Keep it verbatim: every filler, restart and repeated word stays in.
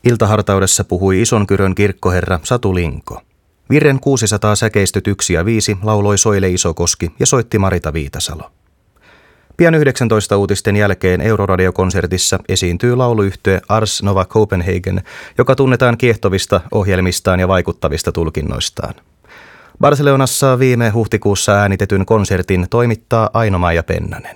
Iltahartaudessa puhui Isonkyrön kirkkoherra Satu Linko. Virren kuusisataa säkeistyt yksi ja viisi lauloi Soile Isokoski ja soitti Marita Viitasalo. Pian yhdeksäntoista uutisten jälkeen Euroradiokonsertissa esiintyy lauluyhtye Ars Nova Copenhagen, joka tunnetaan kiehtovista ohjelmistaan ja vaikuttavista tulkinnoistaan. Barcelonassa viime huhtikuussa äänitetyn konsertin toimittaa Aino-Maija Pennanen.